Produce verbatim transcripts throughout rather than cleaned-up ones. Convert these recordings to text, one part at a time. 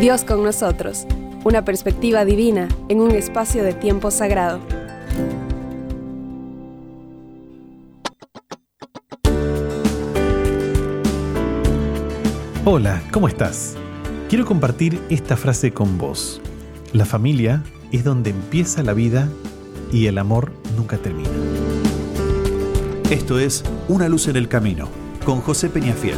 Dios con nosotros, una perspectiva divina en un espacio de tiempo sagrado. Hola, ¿cómo estás? Quiero compartir esta frase con vos. La familia es donde empieza la vida y el amor nunca termina. Esto es Una luz en el camino, con José Peñafiel.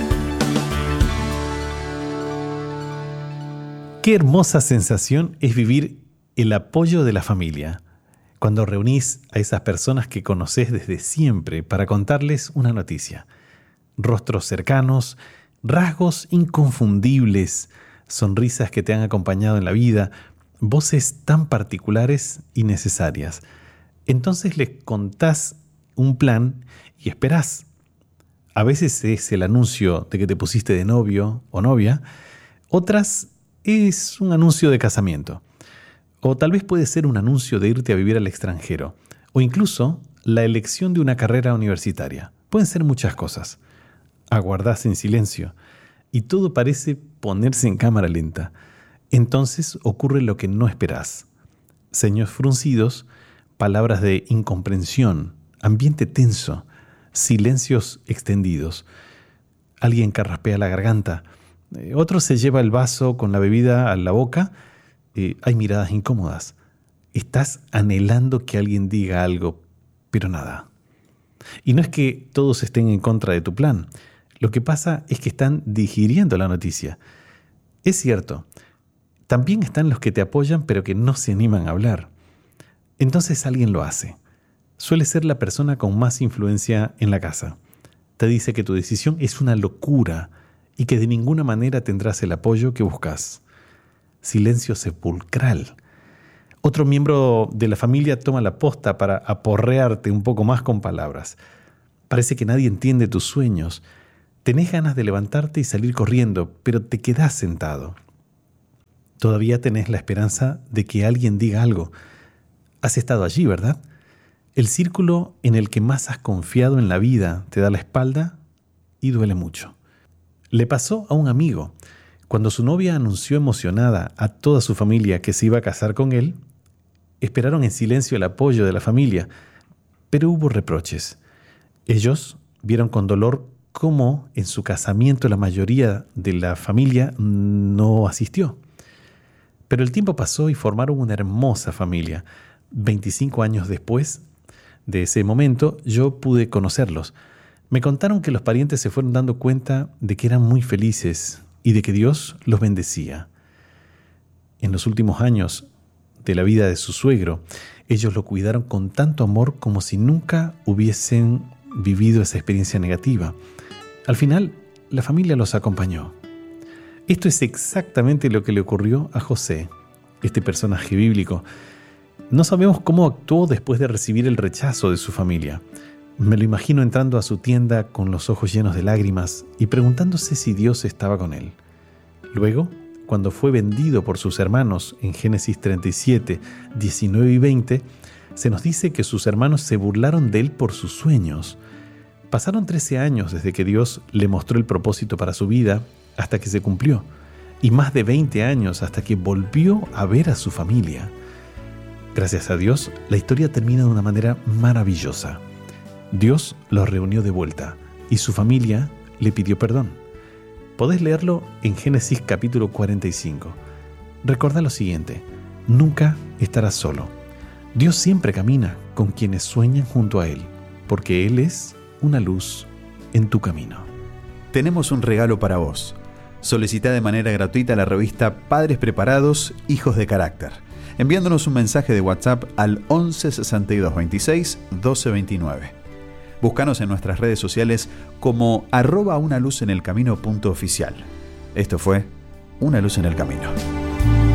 Qué hermosa sensación es vivir el apoyo de la familia, cuando reunís a esas personas que conocés desde siempre para contarles una noticia. Rostros cercanos, rasgos inconfundibles, sonrisas que te han acompañado en la vida, voces tan particulares y necesarias. Entonces les contás un plan y esperás. A veces es el anuncio de que te pusiste de novio o novia, otras es un anuncio de casamiento. O tal vez puede ser un anuncio de irte a vivir al extranjero, o incluso la elección de una carrera universitaria. Pueden ser muchas cosas. Aguardás en silencio y todo parece ponerse en cámara lenta. Entonces ocurre lo que no esperás. Ceños fruncidos, palabras de incomprensión, ambiente tenso, silencios extendidos. Alguien carraspea la garganta, eh, otro se lleva el vaso con la bebida a la boca. Eh, hay miradas incómodas. Estás anhelando que alguien diga algo, pero nada. Y no es que todos estén en contra de tu plan. Lo que pasa es que están digiriendo la noticia. Es cierto, también están los que te apoyan pero que no se animan a hablar. Entonces alguien lo hace. Suele ser la persona con más influencia en la casa. Te dice que tu decisión es una locura y que de ninguna manera tendrás el apoyo que buscas. Silencio sepulcral. Otro miembro de la familia toma la posta para aporrearte un poco más con palabras. Parece que nadie entiende tus sueños. Tenés ganas de levantarte y salir corriendo, pero te quedás sentado. Todavía tenés la esperanza de que alguien diga algo. Has estado allí, ¿verdad? El círculo en el que más has confiado en la vida te da la espalda y duele mucho. Le pasó a un amigo. Cuando su novia anunció emocionada a toda su familia que se iba a casar con él, esperaron en silencio el apoyo de la familia, pero hubo reproches. Ellos vieron con dolor cómo en su casamiento la mayoría de la familia no asistió. Pero el tiempo pasó y formaron una hermosa familia. veinticinco años después de ese momento, yo pude conocerlos. Me contaron que los parientes se fueron dando cuenta de que eran muy felices y de que Dios los bendecía. En los últimos años de la vida de su suegro, ellos lo cuidaron con tanto amor como si nunca hubiesen vivido esa experiencia negativa. Al final, la familia los acompañó. Esto es exactamente lo que le ocurrió a José, este personaje bíblico. No sabemos cómo actuó después de recibir el rechazo de su familia. Me lo imagino entrando a su tienda con los ojos llenos de lágrimas y preguntándose si Dios estaba con él. Luego, cuando fue vendido por sus hermanos en Génesis treinta y siete, diecinueve y veinte, se nos dice que sus hermanos se burlaron de él por sus sueños. Pasaron trece años desde que Dios le mostró el propósito para su vida hasta que se cumplió, y más de veinte años hasta que volvió a ver a su familia. Gracias a Dios, la historia termina de una manera maravillosa. Dios los reunió de vuelta y su familia le pidió perdón. Podés leerlo en Génesis capítulo cuarenta y cinco. Recuerda lo siguiente: nunca estarás solo. Dios siempre camina con quienes sueñan junto a Él, porque Él es una luz en tu camino. Tenemos un regalo para vos. Solicita de manera gratuita la revista Padres Preparados, Hijos de Carácter, enviándonos un mensaje de WhatsApp al once sesenta y dos veintiséis doce veintinueve. Búscanos en nuestras redes sociales como arroba una luz en el camino punto oficial. Esto fue Una luz en el camino.